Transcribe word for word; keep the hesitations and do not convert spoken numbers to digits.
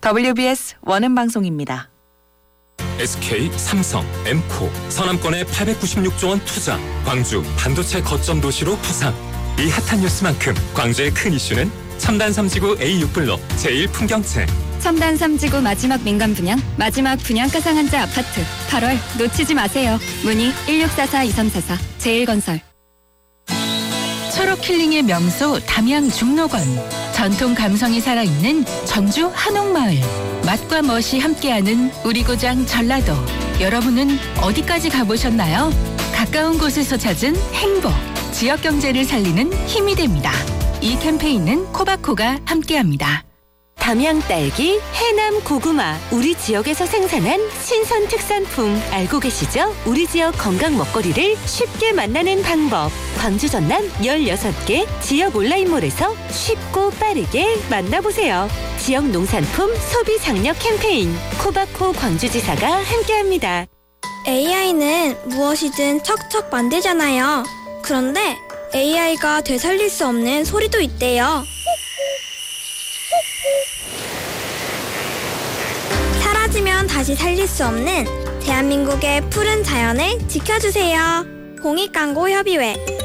더블유비에스 원음 방송입니다. 에스케이, 삼성, 엠코, 서남권에 팔백구십육조 원 투자, 광주 반도체 거점 도시로 부상. 이 핫한 뉴스만큼 광주의 큰 이슈는 첨단 삼지구 에이 육 블록 제일 풍경채. 첨단 삼지구 마지막 민간 분양, 마지막 분양가 상한제 아파트. 팔월 놓치지 마세요. 문의 일육사사 이삼사사 제일건설. 초록 힐링의 명소 담양 중록원. 전통 감성이 살아있는 전주 한옥마을. 맛과 멋이 함께하는 우리 고장 전라도. 여러분은 어디까지 가보셨나요? 가까운 곳에서 찾은 행복. 지역 경제를 살리는 힘이 됩니다. 이 캠페인은 코바코가 함께합니다. 담양 딸기, 해남 고구마, 우리 지역에서 생산한 신선 특산품 알고 계시죠? 우리 지역 건강 먹거리를 쉽게 만나는 방법. 광주 전남 열여섯 개 지역 온라인몰에서 쉽고 빠르게 만나보세요. 지역 농산품 소비 장려 캠페인 코바코 광주지사가 함께합니다. 에이아이는 무엇이든 척척 만들잖아요. 그런데 에이아이가 되살릴 수 없는 소리도 있대요. 사라지면 다시 살릴 수 없는 대한민국의 푸른 자연을 지켜주세요. 공익광고협의회